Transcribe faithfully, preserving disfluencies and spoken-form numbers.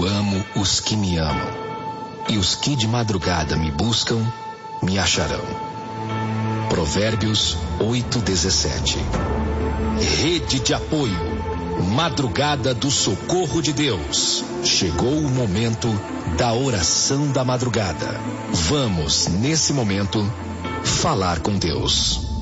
Eu amo os que me amam, e os que de madrugada me buscam, me acharão. Provérbios oito, dezessete. Rede de apoio. Madrugada do Socorro de Deus. Chegou o momento da oração da madrugada. Vamos, nesse momento, falar com Deus.